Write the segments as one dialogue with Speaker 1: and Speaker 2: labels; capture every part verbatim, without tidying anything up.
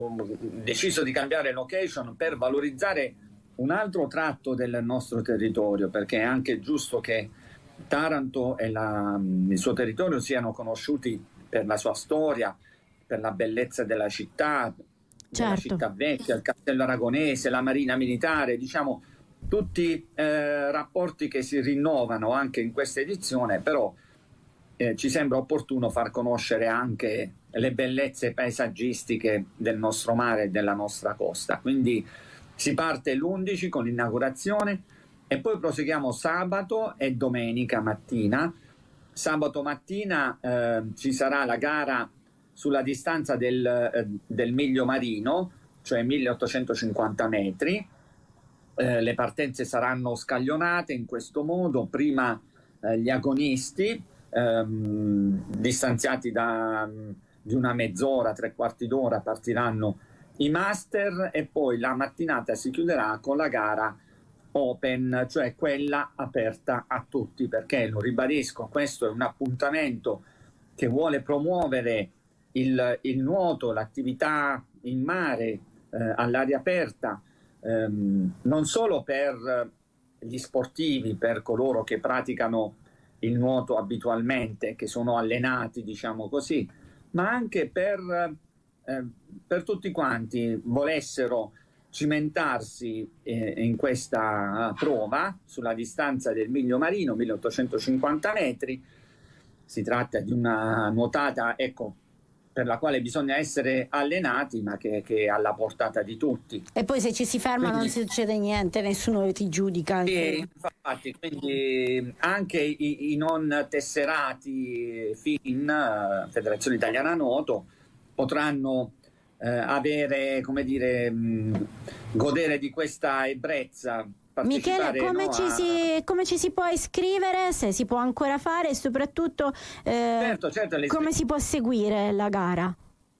Speaker 1: deciso di cambiare location per valorizzare un altro tratto del nostro territorio, perché è anche giusto che Taranto e la, il suo territorio siano conosciuti per la sua storia, per la bellezza della città, della
Speaker 2: certo.
Speaker 1: città vecchia, il castello aragonese, la marina militare, diciamo tutti eh, rapporti che si rinnovano anche in questa edizione, però eh, ci sembra opportuno far conoscere anche le bellezze paesaggistiche del nostro mare e della nostra costa. Quindi si parte l'undici con l'inaugurazione e poi proseguiamo sabato e domenica mattina. Sabato mattina eh, ci sarà la gara sulla distanza del, eh, del miglio marino, cioè milleottocentocinquanta metri. Eh, le partenze saranno scaglionate in questo modo: prima eh, gli agonisti ehm, distanziati da di una mezz'ora, tre quarti d'ora partiranno i master, e poi la mattinata si chiuderà con la gara open, cioè quella aperta a tutti, perché, lo ribadisco, questo è un appuntamento che vuole promuovere il, il nuoto, l'attività in mare eh, all'aria aperta, ehm, non solo per gli sportivi, per coloro che praticano il nuoto abitualmente, che sono allenati, diciamo così, ma anche per, eh, per tutti quanti volessero cimentarsi eh, in questa prova sulla distanza del miglio marino, milleottocentocinquanta metri. Si tratta di una nuotata, ecco, per la quale bisogna essere allenati, ma che, che è alla portata di tutti.
Speaker 2: E poi se ci si ferma quindi non succede niente, nessuno ti giudica.
Speaker 1: E infatti, quindi anche i, i non tesserati F I N, Federazione Italiana Nuoto, potranno eh, avere, come dire, mh, godere di questa ebbrezza.
Speaker 2: Michele, come,
Speaker 1: no,
Speaker 2: ci
Speaker 1: a...
Speaker 2: si, come ci si può iscrivere, se si può ancora fare, e soprattutto eh,
Speaker 1: certo, certo, le...
Speaker 2: come si può seguire la gara?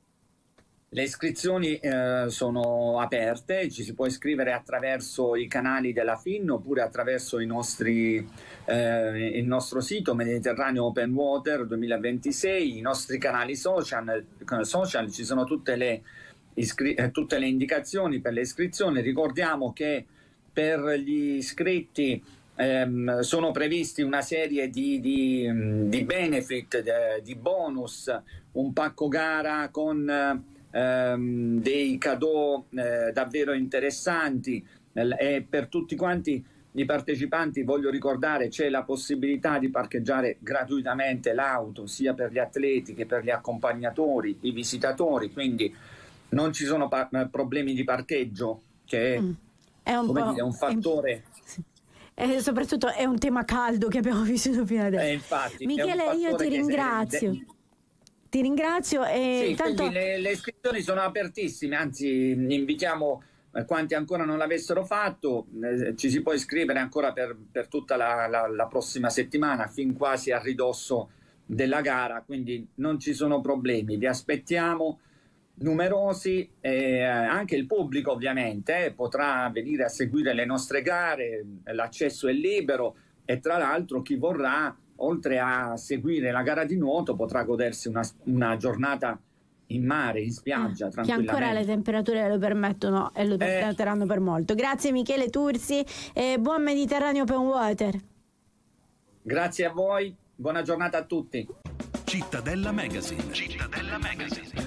Speaker 1: Le iscrizioni eh, sono aperte, ci si può iscrivere attraverso i canali della F I N oppure attraverso i nostri, eh, il nostro sito Mediterraneo Open Water duemilaventisei, i nostri canali social, social ci sono tutte le, iscri- eh, tutte le indicazioni per le iscrizioni. Ricordiamo che per gli iscritti ehm, sono previsti una serie di, di, di benefit, de, di bonus, un pacco gara con ehm, dei cadeau eh, davvero interessanti, e per tutti quanti i partecipanti, voglio ricordare, c'è la possibilità di parcheggiare gratuitamente l'auto sia per gli atleti che per gli accompagnatori, i visitatori, quindi non ci sono pa- problemi di parcheggio, che è
Speaker 2: Mm. È un,
Speaker 1: come
Speaker 2: po',
Speaker 1: dire, un fattore.
Speaker 2: E soprattutto è un tema caldo che abbiamo vissuto fino adesso.
Speaker 1: Eh, infatti,
Speaker 2: Michele, io ti ringrazio.
Speaker 1: De...
Speaker 2: Ti ringrazio e
Speaker 1: sì,
Speaker 2: tanto...
Speaker 1: le, le iscrizioni sono apertissime, anzi invitiamo eh, quanti ancora non l'avessero fatto, eh, ci si può iscrivere ancora per, per tutta la, la, la prossima settimana, fin quasi a ridosso della gara, quindi non ci sono problemi, vi aspettiamo numerosi, e anche il pubblico ovviamente eh, potrà venire a seguire le nostre gare, l'accesso è libero, e tra l'altro chi vorrà, oltre a seguire la gara di nuoto, potrà godersi una, una giornata in mare, in spiaggia,
Speaker 2: eh,
Speaker 1: tranquillamente.
Speaker 2: Che ancora le temperature lo permettono e lo permetteranno eh. per molto. Grazie Michele Tursi e buon Mediterraneo Open Water.
Speaker 1: Grazie a voi, buona giornata a tutti.
Speaker 3: Cittadella Magazine. Cittadella Magazine.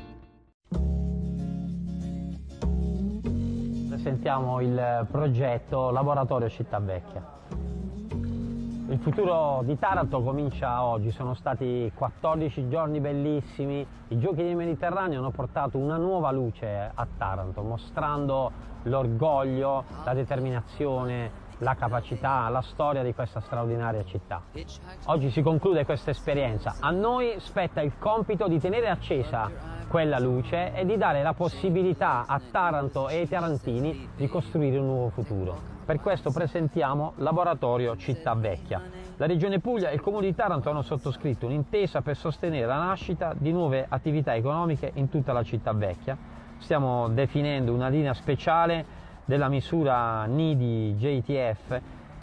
Speaker 4: Presentiamo il progetto Laboratorio Città Vecchia. Il futuro di Taranto comincia oggi, sono stati quattordici giorni bellissimi, i Giochi del Mediterraneo hanno portato una nuova luce a Taranto, mostrando l'orgoglio, la determinazione, la capacità, la storia di questa straordinaria città. Oggi si conclude questa esperienza, a noi spetta il compito di tenere accesa quella luce e di dare la possibilità a Taranto e ai tarantini di costruire un nuovo futuro. Per questo presentiamo Laboratorio Città Vecchia. La Regione Puglia e il Comune di Taranto hanno sottoscritto un'intesa per sostenere la nascita di nuove attività economiche in tutta la città vecchia. Stiamo definendo una linea speciale della misura N I D I J T F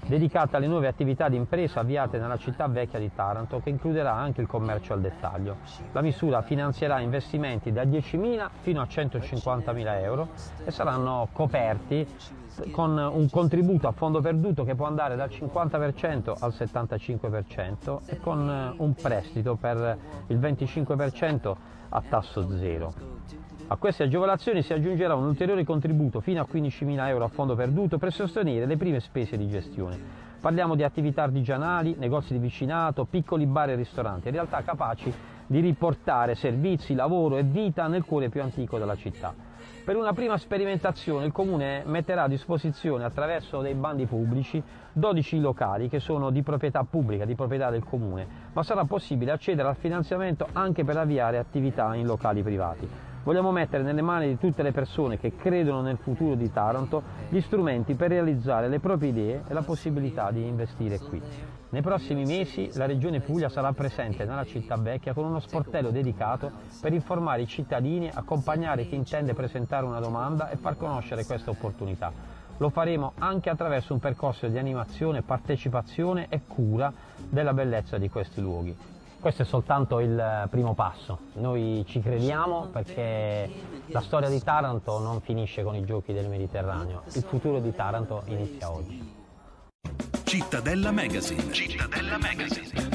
Speaker 4: dedicata alle nuove attività di impresa avviate nella città vecchia di Taranto, che includerà anche il commercio al dettaglio. La misura finanzierà investimenti da diecimila fino a centocinquantamila euro e saranno coperti con un contributo a fondo perduto che può andare dal cinquanta per cento al settantacinque per cento e con un prestito per il venticinque per cento a tasso zero. A queste agevolazioni si aggiungerà un ulteriore contributo fino a quindicimila euro a fondo perduto per sostenere le prime spese di gestione. Parliamo di attività artigianali, negozi di vicinato, piccoli bar e ristoranti, in realtà capaci di riportare servizi, lavoro e vita nel cuore più antico della città. Per una prima sperimentazione il Comune metterà a disposizione attraverso dei bandi pubblici dodici locali che sono di proprietà pubblica, di proprietà del Comune, ma sarà possibile accedere al finanziamento anche per avviare attività in locali privati. Vogliamo mettere nelle mani di tutte le persone che credono nel futuro di Taranto gli strumenti per realizzare le proprie idee e la possibilità di investire qui. Nei prossimi mesi la Regione Puglia sarà presente nella città vecchia con uno sportello dedicato per informare i cittadini, accompagnare chi intende presentare una domanda e far conoscere questa opportunità. Lo faremo anche attraverso un percorso di animazione, partecipazione e cura della bellezza di questi luoghi. Questo è soltanto il primo passo, noi ci crediamo perché la storia di Taranto non finisce con i Giochi del Mediterraneo, il futuro di Taranto inizia oggi.
Speaker 3: Cittadella Magazine. Cittadella Magazine.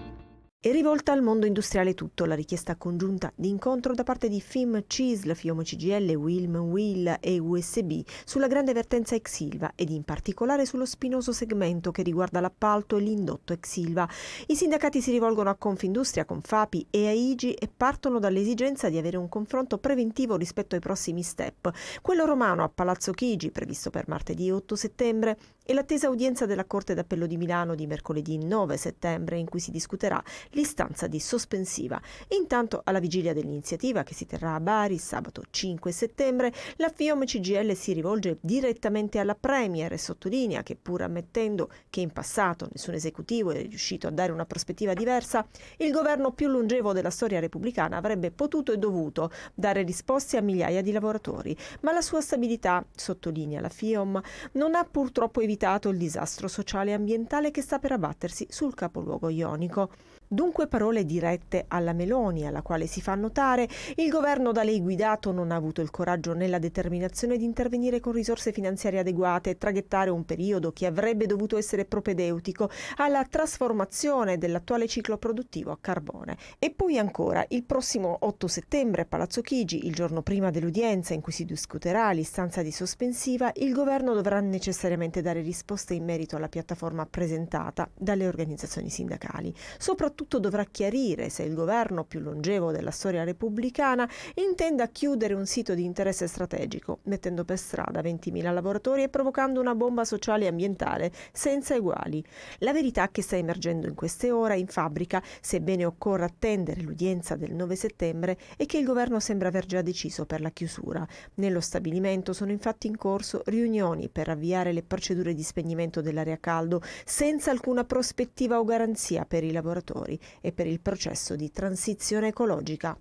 Speaker 5: È rivolta al mondo industriale tutto la richiesta congiunta di incontro da parte di F I M, C I S L, FIOM C G I L, Wilm, W I L e U S B sulla grande vertenza ex Ilva ed in particolare sullo spinoso segmento che riguarda l'appalto e l'indotto ex Ilva. I sindacati si rivolgono a Confindustria, Confapi e a I G I e partono dall'esigenza di avere un confronto preventivo rispetto ai prossimi step. Quello romano a Palazzo Chigi, previsto per martedì otto settembre, e l'attesa udienza della Corte d'Appello di Milano di mercoledì nove settembre in cui si discuterà l'istanza di sospensiva. Intanto, alla vigilia dell'iniziativa che si terrà a Bari sabato cinque settembre, la FIOM C G I L si rivolge direttamente alla Premier e sottolinea che, pur ammettendo che in passato nessun esecutivo è riuscito a dare una prospettiva diversa, il governo più longevo della storia repubblicana avrebbe potuto e dovuto dare risposte a migliaia di lavoratori, ma la sua stabilità, sottolinea la FIOM, non ha purtroppo evitato il disastro sociale e ambientale che sta per abbattersi sul capoluogo ionico. Dunque parole dirette alla Meloni, alla quale si fa notare il governo da lei guidato non ha avuto il coraggio né la determinazione di intervenire con risorse finanziarie adeguate e traghettare un periodo che avrebbe dovuto essere propedeutico alla trasformazione dell'attuale ciclo produttivo a carbone. E poi ancora, il prossimo otto settembre a Palazzo Chigi, il giorno prima dell'udienza in cui si discuterà l'istanza di sospensiva, il governo dovrà necessariamente dare risposte in merito alla piattaforma presentata dalle organizzazioni sindacali. Soprattutto Soprattutto dovrà chiarire se il governo più longevo della storia repubblicana intenda chiudere un sito di interesse strategico, mettendo per strada ventimila lavoratori e provocando una bomba sociale e ambientale senza eguali. La verità che sta emergendo in queste ore in fabbrica, sebbene occorra attendere l'udienza del nove settembre, è che il governo sembra aver già deciso per la chiusura. Nello stabilimento sono infatti in corso riunioni per avviare le procedure di spegnimento dell'area a caldo senza alcuna prospettiva o garanzia per i lavoratori e per il processo di transizione ecologica.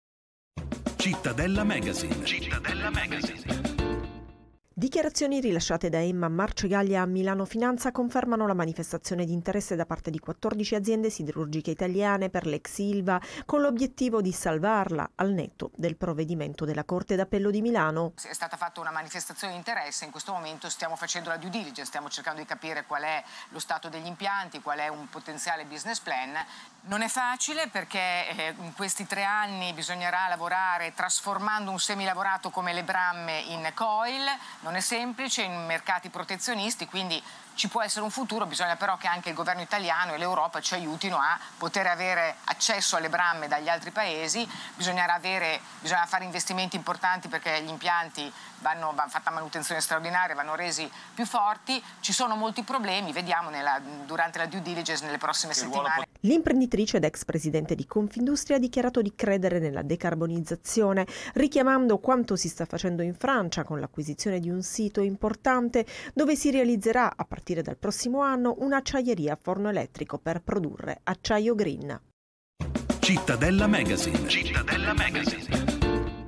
Speaker 3: Cittadella Magazine. Cittadella Magazine.
Speaker 5: Dichiarazioni rilasciate da Emma Marcegaglia a Milano Finanza confermano la manifestazione di interesse da parte di quattordici aziende siderurgiche italiane per l'ex Ilva, con l'obiettivo di salvarla al netto del provvedimento della Corte d'Appello di Milano.
Speaker 6: È stata fatta una manifestazione di interesse, in questo momento stiamo facendo la due diligence, stiamo cercando di capire qual è lo stato degli impianti, qual è un potenziale business plan. Non è facile perché eh, in questi tre anni bisognerà lavorare trasformando un semilavorato come le bramme in coil, non è semplice in mercati protezionisti, quindi ci può essere un futuro, bisogna però che anche il governo italiano e l'Europa ci aiutino a poter avere accesso alle bramme dagli altri paesi, bisognerà avere, bisogna fare investimenti importanti perché gli impianti vanno, va fatta manutenzione straordinaria, vanno resi più forti, ci sono molti problemi, vediamo nella, durante la due diligence nelle prossime settimane.
Speaker 5: L'imprenditrice ed ex presidente di Confindustria ha dichiarato di credere nella decarbonizzazione, richiamando quanto si sta facendo in Francia con l'acquisizione di un sito importante dove si realizzerà a partire dal prossimo anno un'acciaieria a forno elettrico per produrre acciaio green.
Speaker 3: Cittadella Magazine. Cittadella Magazine.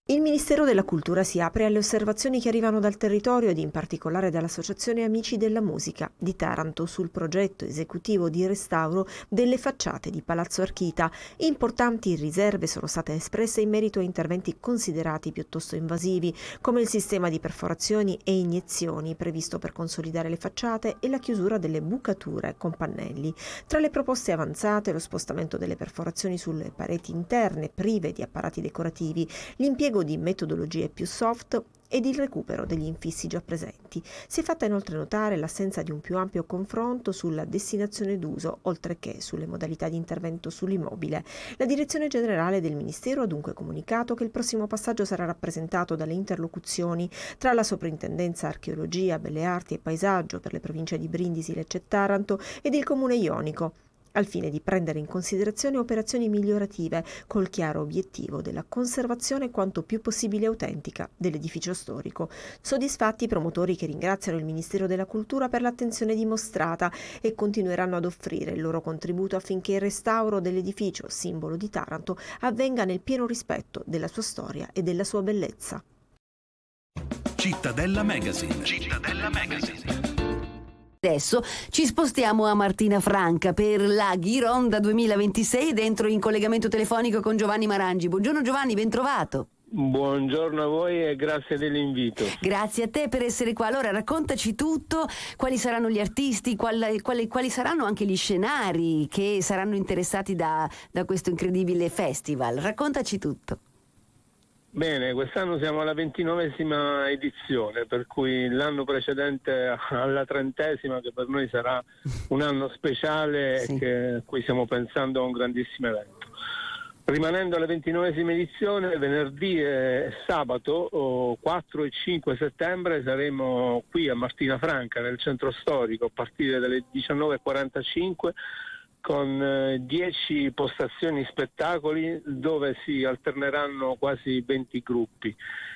Speaker 5: Il Ministero della Cultura si apre alle osservazioni che arrivano dal territorio ed in particolare dall'Associazione Amici della Musica di Taranto sul progetto esecutivo di restauro delle facciate di Palazzo Archita. Importanti riserve sono state espresse in merito a interventi considerati piuttosto invasivi, come il sistema di perforazioni e iniezioni previsto per consolidare le facciate e la chiusura delle bucature con pannelli. Tra le proposte avanzate, lo spostamento delle perforazioni sulle pareti interne prive di apparati decorativi, l'impiego di metodologie più soft ed il recupero degli infissi già presenti. Si è fatta inoltre notare l'assenza di un più ampio confronto sulla destinazione d'uso, oltre che sulle modalità di intervento sull'immobile. La direzione generale del Ministero ha dunque comunicato che il prossimo passaggio sarà rappresentato dalle interlocuzioni tra la Soprintendenza Archeologia, Belle Arti e Paesaggio per le province di Brindisi, Lecce e Taranto ed il Comune Ionico, al fine di prendere in considerazione operazioni migliorative col chiaro obiettivo della conservazione quanto più possibile autentica dell'edificio storico. Soddisfatti i promotori, che ringraziano il Ministero della Cultura per l'attenzione dimostrata e continueranno ad offrire il loro contributo affinché il restauro dell'edificio, simbolo di Taranto, avvenga nel pieno rispetto della sua storia e della sua bellezza.
Speaker 3: Cittadella Magazine. Cittadella Magazine.
Speaker 7: Adesso ci spostiamo a Martina Franca per la Ghironda duemilaventisei, dentro in collegamento telefonico con Giovanni Marangi. Buongiorno Giovanni, ben trovato.
Speaker 8: Buongiorno a voi e grazie dell'invito.
Speaker 7: Grazie a te per essere qua. Allora raccontaci tutto, quali saranno gli artisti, quali, quali, quali saranno anche gli scenari che saranno interessati da, da questo incredibile festival. Raccontaci tutto.
Speaker 8: Bene, quest'anno siamo alla ventinovesima edizione, per cui l'anno precedente alla trentesima, che per noi sarà un anno speciale, sì, e che, a cui stiamo pensando a un grandissimo evento. Rimanendo alla ventinovesima edizione, venerdì e sabato quattro e cinque settembre saremo qui a Martina Franca, nel centro storico, a partire dalle diciannove e quarantacinque, con dieci postazioni spettacoli dove si alterneranno quasi venti gruppi.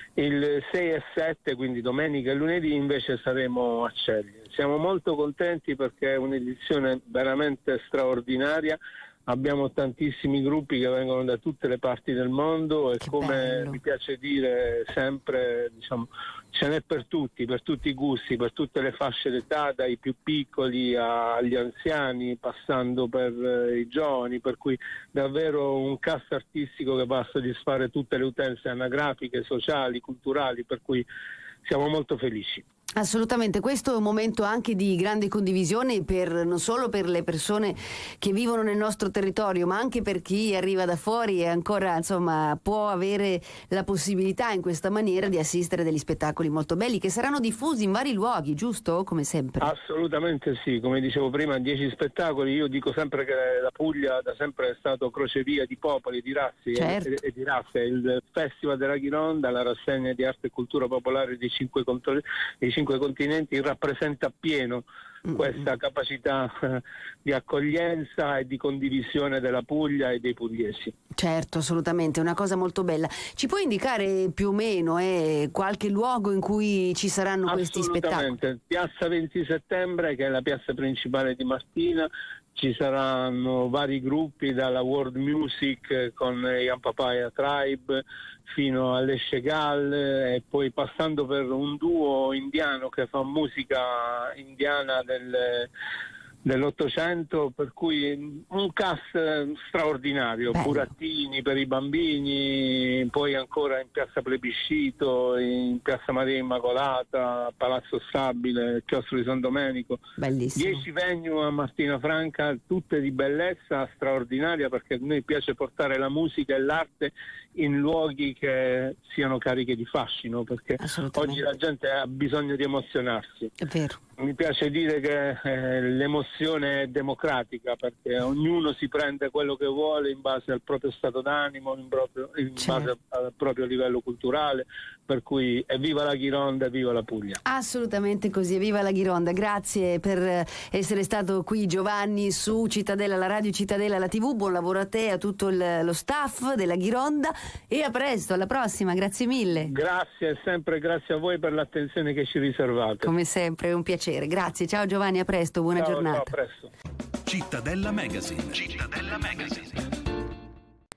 Speaker 8: Il sei e sette, quindi domenica e lunedì, invece saremo a Ceglie. Siamo molto contenti perché è un'edizione veramente straordinaria. Abbiamo tantissimi gruppi che vengono da tutte le parti del mondo e, che come bello, mi piace dire sempre, diciamo, ce n'è per tutti, per tutti i gusti, per tutte le fasce d'età, dai più piccoli agli anziani, passando per eh, i giovani, per cui davvero un cast artistico che va a soddisfare tutte le utenze anagrafiche, sociali, culturali, per cui siamo molto felici.
Speaker 7: Assolutamente, questo è un momento anche di grande condivisione per, non solo per le persone che vivono nel nostro territorio, ma anche per chi arriva da fuori e ancora, insomma, può avere la possibilità in questa maniera di assistere a degli spettacoli molto belli che saranno diffusi in vari luoghi, giusto? Come sempre.
Speaker 8: Assolutamente sì, come dicevo prima, dieci spettacoli. Io dico sempre che la Puglia da sempre è stato crocevia di popoli, di razze, certo, e, e di razze. Il Festival della Ghironda, la rassegna di arte e cultura popolare dei cinque, contro- dei cinque continenti, rappresenta appieno questa capacità eh, di accoglienza e di condivisione della Puglia e dei pugliesi.
Speaker 7: Certo, assolutamente, è una cosa molto bella. Ci puoi indicare più o meno eh, qualche luogo in cui ci saranno questi spettacoli?
Speaker 8: Assolutamente, Piazza venti settembre, che è la piazza principale di Martina. Ci saranno vari gruppi, dalla World Music con Ian Papaya Tribe fino alle Chegal, e poi passando per un duo indiano che fa musica indiana del, dell'Ottocento, per cui un cast straordinario. Bello. Burattini per i bambini, poi ancora in Piazza Plebiscito, in Piazza Maria Immacolata, Palazzo Stabile, Chiostro di San Domenico.
Speaker 7: Bellissimo.
Speaker 8: Dieci venue a Martina Franca, tutte di bellezza straordinaria, perché a noi piace portare la musica e l'arte in luoghi che siano cariche di fascino, perché oggi la gente ha bisogno di emozionarsi.
Speaker 7: È vero.
Speaker 8: Mi piace dire che eh, l'emozione è democratica, perché ognuno si prende quello che vuole in base al proprio stato d'animo, in, proprio, in certo. base al proprio livello culturale, per cui evviva la Ghironda, evviva la Puglia.
Speaker 7: Assolutamente così, evviva la Ghironda. Grazie per essere stato qui, Giovanni, su Cittadella, la radio Cittadella, la tivù. Buon lavoro a te e a tutto il, lo staff della Ghironda, e a presto, alla prossima, grazie mille.
Speaker 8: Grazie, sempre grazie a voi per l'attenzione che ci riservate.
Speaker 7: Come sempre, è un piacere. Grazie, ciao Giovanni, a presto, buona
Speaker 8: ciao,
Speaker 7: giornata.
Speaker 8: Ciao, a presto.
Speaker 3: Cittadella Magazine. Cittadella Magazine.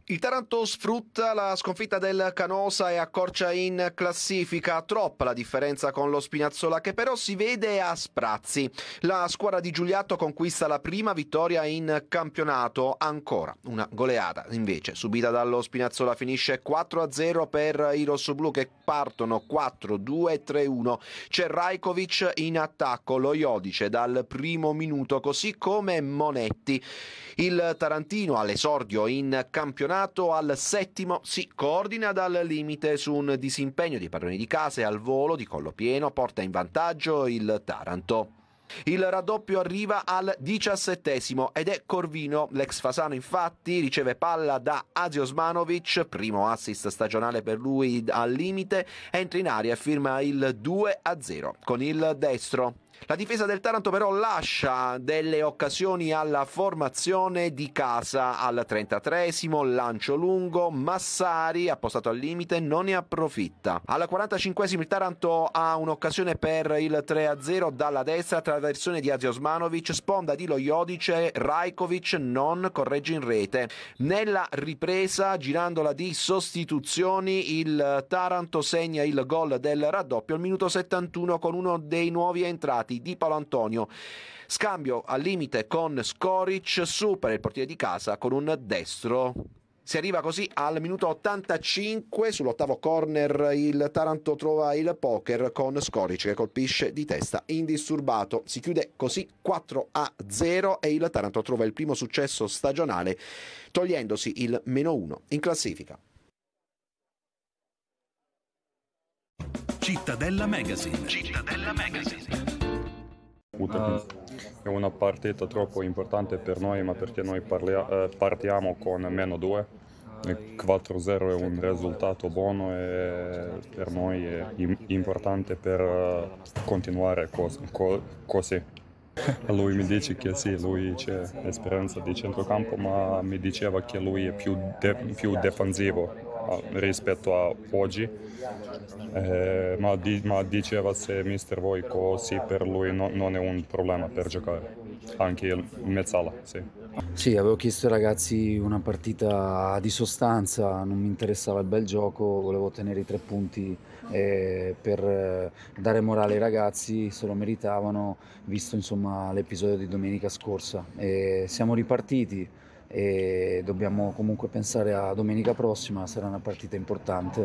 Speaker 9: Il Taranto sfrutta la sconfitta del Canosa e accorcia in classifica. Troppa la differenza con lo Spinazzola, che però si vede a sprazzi. La squadra di Giuliatto conquista la prima vittoria in campionato. Ancora una goleata invece subita dallo Spinazzola, finisce quattro a zero per i rossoblù, che partono quattro due tre uno. C'è Rajkovic in attacco, lo Iodice dal primo minuto, così come Monetti. Il tarantino all'esordio in campionato al settimo si coordina dal limite su un disimpegno di padroni di casa e al volo di collo pieno porta in vantaggio il Taranto. Il raddoppio arriva al diciassettesimo ed è Corvino, l'ex Fasano infatti riceve palla da Azi Osmanovic, primo assist stagionale per lui al limite, entra in aria e firma il due a zero con il destro. La difesa del Taranto però lascia delle occasioni alla formazione di casa. Al trentatreesimo lancio lungo, Massari appostato al limite non ne approfitta. Al quarantacinquesimo il Taranto ha un'occasione per il tre a zero dalla destra, traversione di Azi Osmanovic, sponda di Lo Iodice, Rajkovic non corregge in rete. Nella ripresa, girandola di sostituzioni, il Taranto segna il gol del raddoppio al minuto settantuno con uno dei nuovi entrati di Paolo Antonio. Scambio al limite con Skoric, supera il portiere di casa con un destro. Si arriva così al minuto ottantacinque, sull'ottavo corner il Taranto trova il poker con Skoric che colpisce di testa indisturbato. Si chiude così quattro a zero e il Taranto trova il primo successo stagionale, togliendosi il meno uno in classifica.
Speaker 3: Cittadella Magazine. Cittadella Magazine.
Speaker 10: È una partita troppo importante per noi, ma perché noi parlia- eh, partiamo con meno due. quattro a zero è un risultato buono e per noi è importante per uh, continuare cos- co- così. Lui mi dice che sì, lui c'è esperienza di centrocampo, ma mi diceva che lui è più, de- più difensivo uh, rispetto a oggi. Eh, ma, di- ma diceva se mister voi così per lui no- non è un problema per giocare, anche il Mezzala, sì.
Speaker 11: Sì, avevo chiesto ai ragazzi una partita di sostanza, non mi interessava il bel gioco, volevo ottenere i tre punti eh, per eh, dare morale ai ragazzi, se lo meritavano, visto insomma l'episodio di domenica scorsa. E siamo ripartiti e dobbiamo comunque pensare a domenica prossima, sarà una partita importante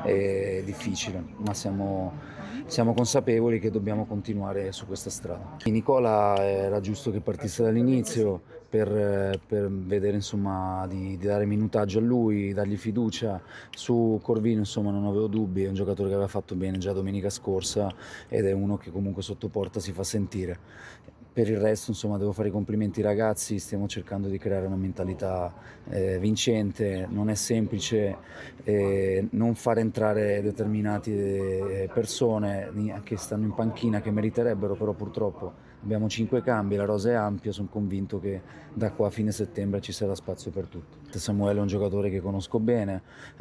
Speaker 11: e difficile, ma siamo, siamo consapevoli che dobbiamo continuare su questa strada. Nicola era giusto che partisse dall'inizio per, per vedere insomma di, di dare minutaggio a lui, dargli fiducia. Su Corvino insomma non avevo dubbi, è un giocatore che aveva fatto bene già domenica scorsa ed è uno che comunque sotto porta si fa sentire. Per il resto insomma devo fare i complimenti ai ragazzi, stiamo cercando di creare una mentalità eh, vincente, non è semplice eh, non far entrare determinate eh, persone che stanno in panchina che meriterebbero, però purtroppo abbiamo cinque cambi, la rosa è ampia, sono convinto che da qua a fine settembre ci sarà spazio per tutti. Samuele è un giocatore che conosco bene,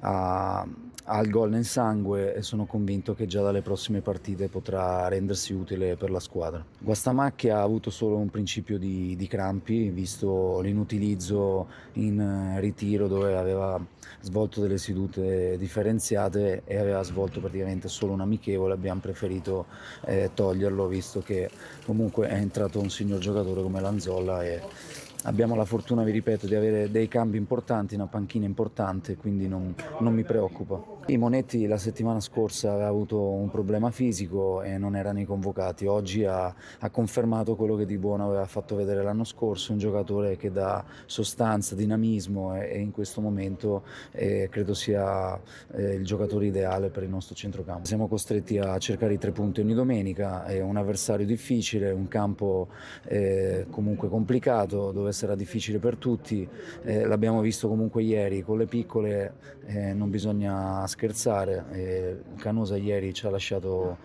Speaker 11: ha, ha il gol nel sangue e sono convinto che già dalle prossime partite potrà rendersi utile per la squadra. Guastamacchia ha avuto solo un principio di, di crampi, visto l'inutilizzo in ritiro dove aveva svolto delle sedute differenziate e aveva svolto praticamente solo un amichevole. Abbiamo preferito eh, toglierlo, visto che comunque è entrato un signor giocatore come Lanzolla e abbiamo la fortuna, vi ripeto, di avere dei cambi importanti, una panchina importante, quindi non, non mi preoccupa. I Monetti la settimana scorsa aveva avuto un problema fisico e non era nei convocati. Oggi ha, ha confermato quello che di buono aveva fatto vedere l'anno scorso, un giocatore che dà sostanza, dinamismo e, e in questo momento eh, credo sia eh, il giocatore ideale per il nostro centrocampo. Siamo costretti a cercare i tre punti ogni domenica, è un avversario difficile, un campo eh, comunque complicato, dove sarà difficile per tutti, eh, l'abbiamo visto comunque ieri, con le piccole eh, non bisogna scherzare, eh, Canosa ieri ci ha lasciato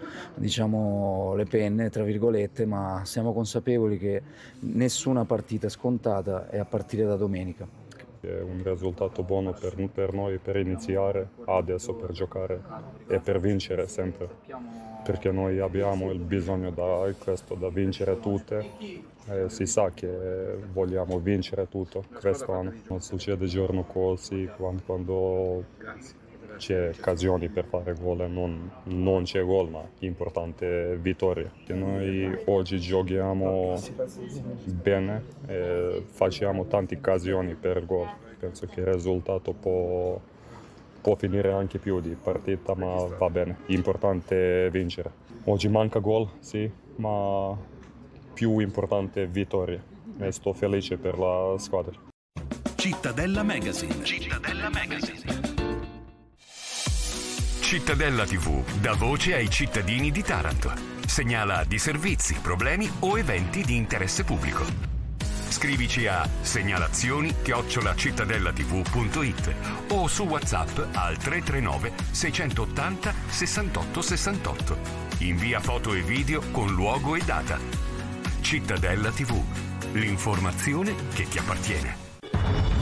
Speaker 11: diciamo le penne tra virgolette, ma siamo consapevoli che nessuna partita è scontata e a partire da domenica
Speaker 10: È un risultato buono per, per noi per iniziare, adesso per giocare e per vincere sempre, perché noi abbiamo il bisogno da questo, da vincere tutte. Eh, si sa che vogliamo vincere tutto questo anno. Non succede giorno così quando, quando c'è occasioni per fare gol, non, non c'è gol, ma l'importante è vittoria. E noi oggi giochiamo bene e facciamo tante occasioni per gol. Penso che il risultato può, può finire anche più di partita, ma va bene. L'importante è vincere. Oggi manca gol, sì, ma più importante è vittoria. E sto felice per la squadra.
Speaker 3: Cittadella Magazine. Cittadella Magazine.
Speaker 12: Cittadella tivù dà voce ai cittadini di Taranto. Segnala disservizi, problemi o eventi di interesse pubblico. Scrivici a segnalazioni chiocciola cittadellativù punto it o su WhatsApp al tre tre nove sei otto zero sessantotto sessantotto. Invia foto e video con luogo e data. Cittadella tivù, l'informazione che ti appartiene.